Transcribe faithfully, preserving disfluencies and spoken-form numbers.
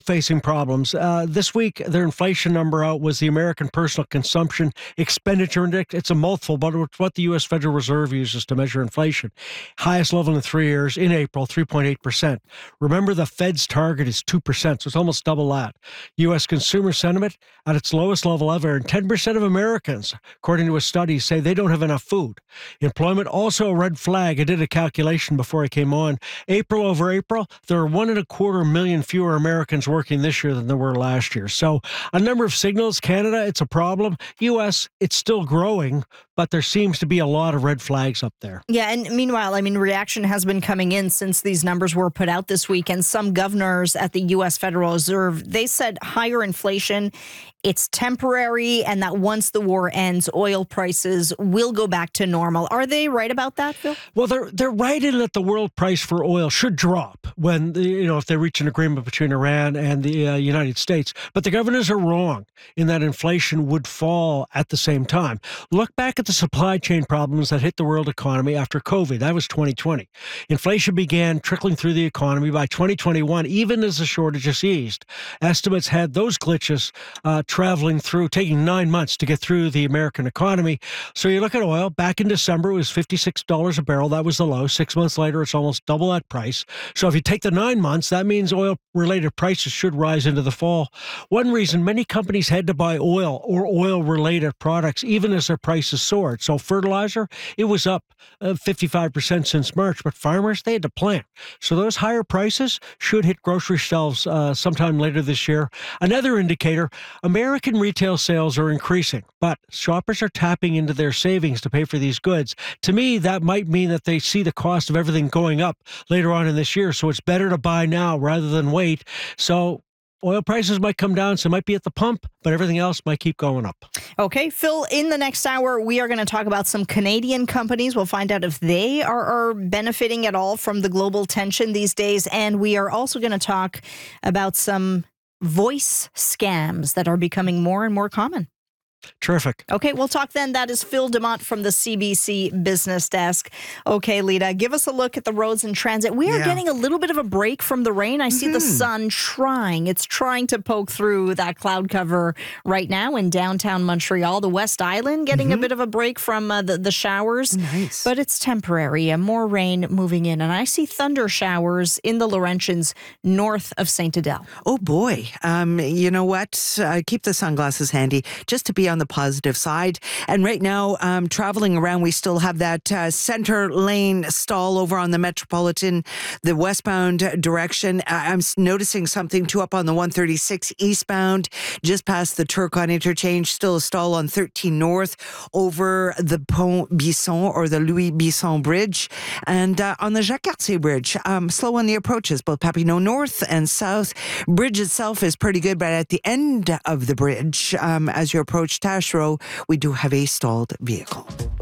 facing problems. Uh, this week, their inflation number out was the American Personal Consumption Expenditure Index. It's a mouthful, but it's what the U S Federal Reserve uses to measure inflation. Highest level in three years in April, three point eight percent. Remember, the Fed's target is two percent, so it's almost double that. U S consumer sentiment at its lowest level ever, and ten percent of Americans, according to a study, say they don't have enough food. Employment, also a red flag. I did a calculation before I came on. April over April, there are one and a quarter million fewer Americans working this year than there were last year. So a number of signals. Canada, it's a problem. U S, it's still growing, but there seems to be a lot of red flags up there. Yeah, and meanwhile, I mean, reaction has been coming in since these numbers were put out this week, and some governors at the U S Federal Reserve, they said higher inflation, it's temporary, and that once the war ends, oil prices will go back to normal. Are they right about that, Phil? Well, they're they're right in that the world price for oil should drop when, you know, if they reach an agreement between Iran and the uh, United States. But the governors are wrong in that inflation would fall at the same time. Look back at the supply chain problems that hit the world economy after COVID. That was twenty twenty. Inflation began trickling through the economy by twenty twenty-one, even as the shortages eased. Estimates had those glitches uh, traveling through, taking nine months to get through the American economy. So you look at oil, back in December, it was fifty-six dollars a barrel. That was the low. Six months later, it's almost double that price. So if you take the nine months, that means oil-related prices should rise into the fall. One reason many companies had to buy oil or oil-related products, even as their prices soared. So fertilizer, it was up uh, fifty-five percent since March, but farmers, they had to plant. So those higher prices should hit grocery shelves uh, sometime later this year. Another indicator, American retail sales are increasing, but shoppers are tapping into their savings to pay for these goods. To me, that might mean that they see the cost of everything going up later on in this year, so it's better to buy now rather than wait. So oil prices might come down, so it might be at the pump, but everything else might keep going up. Okay, Phil, in the next hour, we are going to talk about some Canadian companies. We'll find out if they are, are benefiting at all from the global tension these days. And we are also going to talk about some voice scams that are becoming more and more common. Terrific. Okay, we'll talk then. That is Phil Demott from the C B C Business Desk. Okay, Lita, give us a look at the roads and transit. We are yeah. getting a little bit of a break from the rain. I see mm-hmm. the sun trying. It's trying to poke through that cloud cover right now in downtown Montreal. The West Island getting mm-hmm. a bit of a break from uh, the, the showers. Nice. But it's temporary. Uh, more rain moving in. And I see thunder showers in the Laurentians north of Saint Adele. Oh, boy. Um, you know what? Uh, keep the sunglasses handy just to be on the positive side. And right now, um, traveling around, we still have that uh, center lane stall over on the Metropolitan, the westbound direction. I'm noticing something too up on the one thirty-six eastbound, just past the Turcon interchange. Still a stall on thirteen North over the Pont Bisson or the Louis Bisson Bridge. And uh, on the Jacques Cartier Bridge, um, slow on the approaches, both Papineau North and South. Bridge itself is pretty good, but at the end of the bridge, um, as you approach Taschereau, we do have a stalled vehicle.